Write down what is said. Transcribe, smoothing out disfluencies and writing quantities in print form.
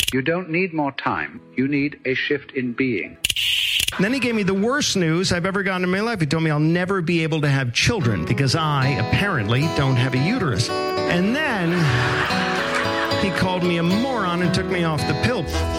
You don't need more time. You need a shift in being. And then he gave me the worst news I've ever gotten in my life. He told me I'll never be able to have children because I, apparently, don't have a uterus. And then he called me a moron and took me off the pill.